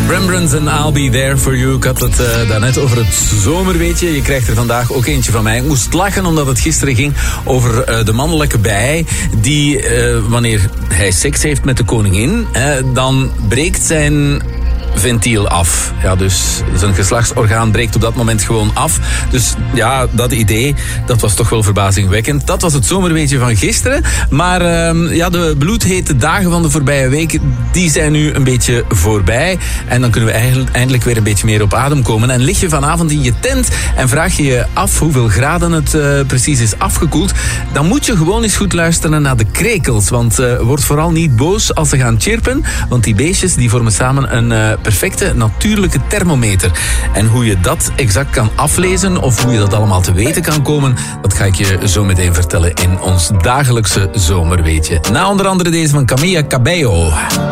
Rembrandt en I'll Be There For You. Ik had het daarnet over het zomerweetje. Je krijgt er vandaag ook eentje van mij. Ik moest lachen omdat het gisteren ging over de mannelijke bij. Die, wanneer hij seks heeft met de koningin, dan breekt zijn ventiel af. Ja, dus zijn geslachtsorgaan breekt op dat moment gewoon af. Dus ja, dat idee, dat was toch wel verbazingwekkend. Dat was het zomerweetje van gisteren. Maar ja, de bloedhete dagen van de voorbije week, die zijn nu een beetje voorbij. En dan kunnen we eindelijk weer een beetje meer op adem komen. En lig je vanavond in je tent en vraag je je af hoeveel graden het precies is afgekoeld, dan moet je gewoon eens goed luisteren naar de krekels. Want word vooral niet boos als ze gaan chirpen, want die beestjes die vormen samen een perfecte natuurlijke thermometer. En hoe je dat exact kan aflezen of hoe je dat allemaal te weten kan komen, dat ga ik je zo meteen vertellen in ons dagelijkse zomerweetje. Na onder andere deze van Camila Cabello.